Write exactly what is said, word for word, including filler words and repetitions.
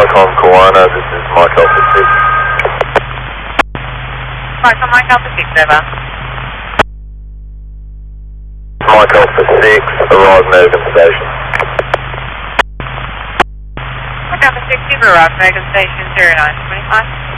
Telecom Kiwana, this is Mike Alpha six. Mike, Mike Alpha six, over. Mike Alpha six, arrive Megan Station. Mike Alpha six, you've arrived Megan Station zero nine twenty-five.